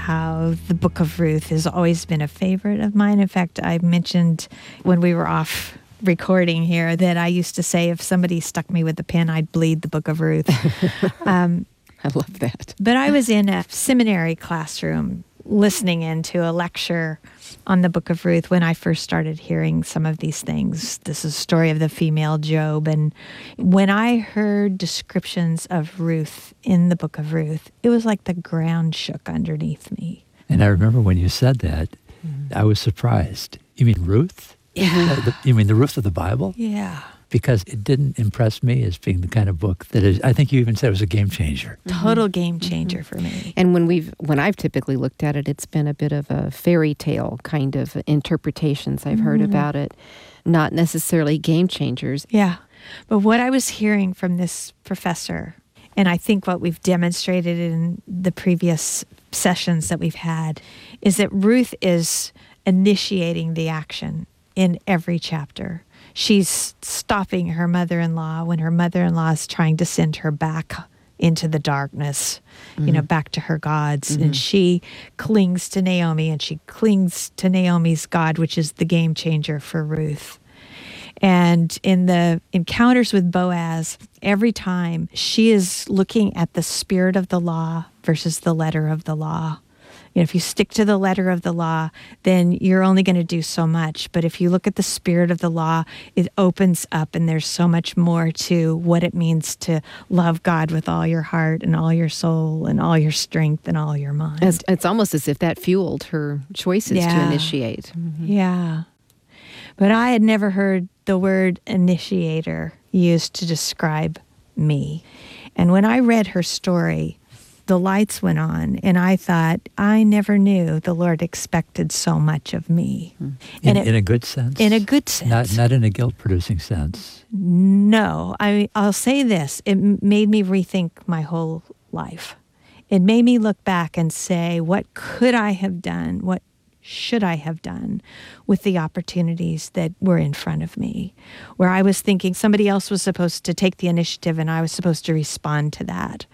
how the book of Ruth has always been a favorite of mine. In fact, I mentioned when we were off recording here that I used to say if somebody stuck me with a pin, I'd bleed the book of Ruth. I love that. But I was in a seminary classroom listening into a lecture on the book of Ruth when I first started hearing some of these things. This is the story of the female Job. And when I heard descriptions of Ruth in the book of Ruth, it was like the ground shook underneath me. And I remember when you said that, I was surprised. You mean Ruth? Yeah. You mean the Ruth of the Bible? Yeah. Because it didn't impress me as being the kind of book that is, I think you even said it was a game changer. Total game changer for me. And when I've typically looked at it, it's been a bit of a fairy tale kind of interpretations I've heard about it, not necessarily game changers. Yeah. But what I was hearing from this professor, and I think what we've demonstrated in the previous sessions that we've had, is that Ruth is initiating the action in every chapter. She's stopping her mother-in-law when her mother-in-law is trying to send her back into the darkness, back to her gods. And she clings to Naomi, and she clings to Naomi's God, which is the game changer for Ruth. And in the encounters with Boaz, every time she is looking at the spirit of the law versus the letter of the law. If you stick to the letter of the law, then you're only going to do so much. But if you look at the spirit of the law, it opens up, and there's so much more to what it means to love God with all your heart and all your soul and all your strength and all your mind. It's almost as if that fueled her choices to initiate. Yeah. But I had never heard the word initiator used to describe me. And when I read her story, the lights went on, and I thought, I never knew the Lord expected so much of me. In a good sense? In a good sense. Not in a guilt-producing sense. No. I'll say this. It made me rethink my whole life. It made me look back and say, what could I have done? What should I have done with the opportunities that were in front of me, where I was thinking somebody else was supposed to take the initiative and I was supposed to respond to that.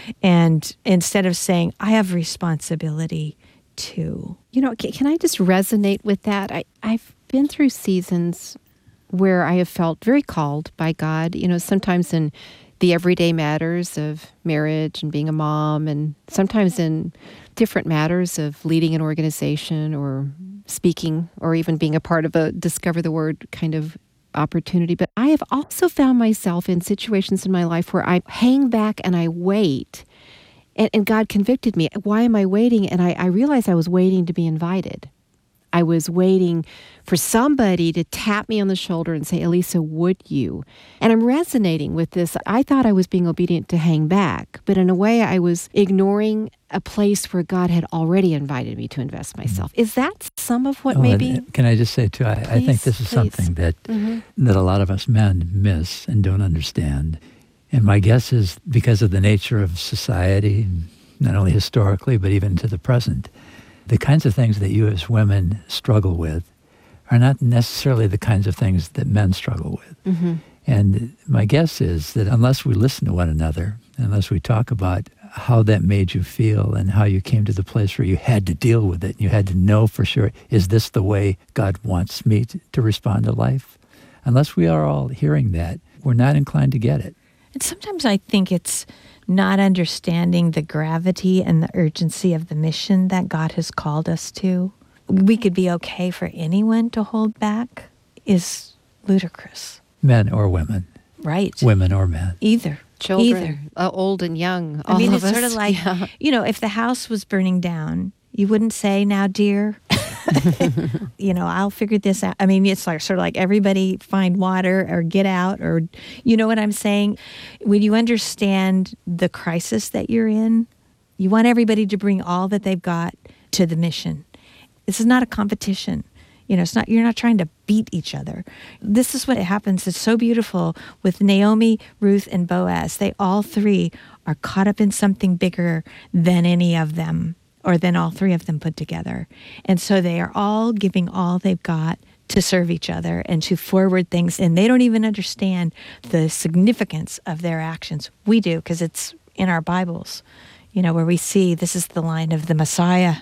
And instead of saying, I have responsibility too. Can I just resonate with that? I've been through seasons where I have felt very called by God, sometimes in the everyday matters of marriage and being a mom, and sometimes in different matters of leading an organization or speaking or even being a part of a Discover the Word kind of opportunity. But I have also found myself in situations in my life where I hang back and I wait. And God convicted me. Why am I waiting? And I realized I was waiting to be invited. I was waiting for somebody to tap me on the shoulder and say, Elisa, would you? And I'm resonating with this. I thought I was being obedient to hang back, but in a way I was ignoring a place where God had already invited me to invest myself. Is that some of what maybe? Can I just say, too, I think this is something that a lot of us men miss and don't understand. And my guess is because of the nature of society, not only historically, but even to the present, the kinds of things that you as women struggle with are not necessarily the kinds of things that men struggle with. And my guess is that unless we listen to one another, unless we talk about how that made you feel and how you came to the place where you had to deal with it, you had to know for sure, is this the way God wants me to respond to life? Unless we are all hearing that, we're not inclined to get it. And sometimes I think it's not understanding the gravity and the urgency of the mission that God has called us to. We could be okay for anyone to hold back is ludicrous. Men or women. Right. Women or men. Either. Children, old and young, all it's of us. sort of like, if the house was burning down, you wouldn't say, now, dear, I'll figure this out. It's like sort of like everybody find water or get out, or you know what I'm saying? When you understand the crisis that you're in, you want everybody to bring all that they've got to the mission. This is not a competition. You're not trying to beat each other. This is what happens. It's so beautiful with Naomi, Ruth, and Boaz. They all three are caught up in something bigger than any of them, or than all three of them put together. And so they are all giving all they've got to serve each other and to forward things. And they don't even understand the significance of their actions. We do, because it's in our Bibles, where we see this is the line of the Messiah